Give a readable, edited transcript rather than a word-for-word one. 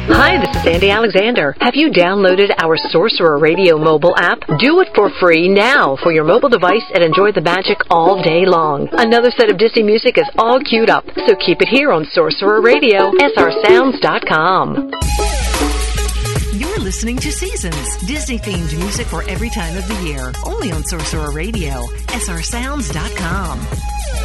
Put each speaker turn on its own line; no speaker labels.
Hi, this is Andy Alexander. Have you downloaded our Sorcerer Radio mobile app? Do it for free now for your mobile device and enjoy the magic all day long. Another set of Disney music is all queued up, so keep it here on Sorcerer Radio, srsounds.com.
You're listening to Seasons, Disney-themed music for every time of the year. Only on Sorcerer Radio, srsounds.com.